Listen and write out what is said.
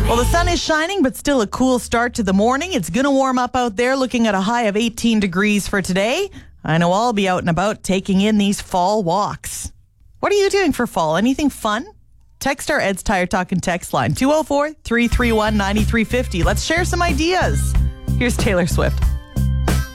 Well, the sun is shining, but still a cool start to the morning. It's going to warm up out there, looking at a high of 18 degrees for today. I know I'll be out and about taking in these fall walks. What are you doing for fall? Anything fun? Text our Ed's Tire Talkin' text line, 204-331-9350. Let's share some ideas. Here's Taylor Swift.